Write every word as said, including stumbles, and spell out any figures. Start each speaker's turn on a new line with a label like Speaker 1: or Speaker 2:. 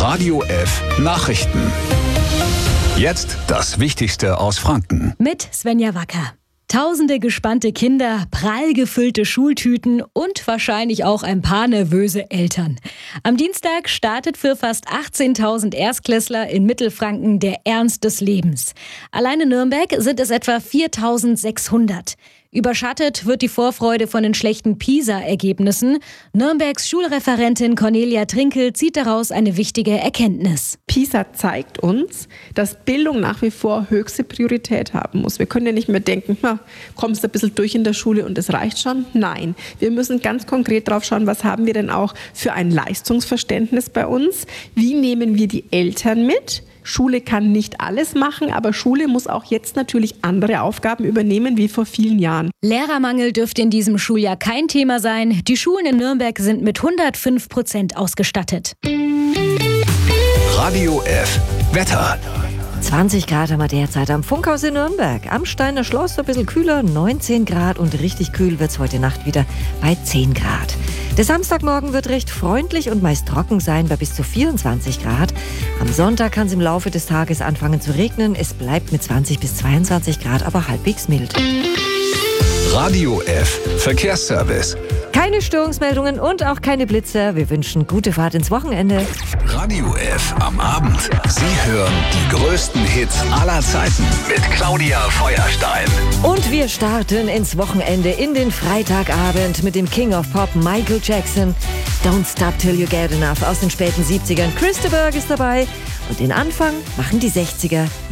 Speaker 1: Radio F Nachrichten. Jetzt das Wichtigste aus Franken.
Speaker 2: Mit Svenja Wacker. Tausende gespannte Kinder, prall gefüllte Schultüten und wahrscheinlich auch ein paar nervöse Eltern. Am Dienstag startet für fast achtzehntausend Erstklässler in Mittelfranken der Ernst des Lebens. Allein in Nürnberg sind es etwa viertausendsechshundert. Überschattet wird die Vorfreude von den schlechten PISA-Ergebnissen. Nürnbergs Schulreferentin Cornelia Trinkel zieht daraus eine wichtige Erkenntnis.
Speaker 3: PISA zeigt uns, dass Bildung nach wie vor höchste Priorität haben muss. Wir können ja nicht mehr denken, na, kommst du ein bisschen durch in der Schule und das reicht schon. Nein, wir müssen ganz konkret drauf schauen, was haben wir denn auch für ein Leistungsverständnis bei uns? Wie nehmen wir die Eltern mit? Schule kann nicht alles machen, aber Schule muss auch jetzt natürlich andere Aufgaben übernehmen wie vor vielen Jahren.
Speaker 2: Lehrermangel dürfte in diesem Schuljahr kein Thema sein. Die Schulen in Nürnberg sind mit hundertfünf Prozent ausgestattet.
Speaker 1: Radio F Wetter.
Speaker 4: zwanzig Grad haben wir derzeit am Funkhaus in Nürnberg. Am Steiner Schloss ein bisschen kühler, neunzehn Grad, und richtig kühl wird es heute Nacht wieder bei zehn Grad. Der Samstagmorgen wird recht freundlich und meist trocken sein bei bis zu vierundzwanzig Grad. Am Sonntag kann es im Laufe des Tages anfangen zu regnen. Es bleibt mit zwanzig bis zweiundzwanzig Grad aber halbwegs mild.
Speaker 1: Radio F Verkehrsservice.
Speaker 4: Keine Störungsmeldungen und auch keine Blitzer. Wir wünschen gute Fahrt ins Wochenende.
Speaker 1: Radio F am Abend. Sie hören die größten Hits aller Zeiten mit Claudia Feuerstein.
Speaker 4: Und wir starten ins Wochenende in den Freitagabend mit dem King of Pop Michael Jackson. Don't Stop Till You Get Enough aus den späten siebzigern. Chris de Burgh ist dabei und den Anfang machen die sechziger.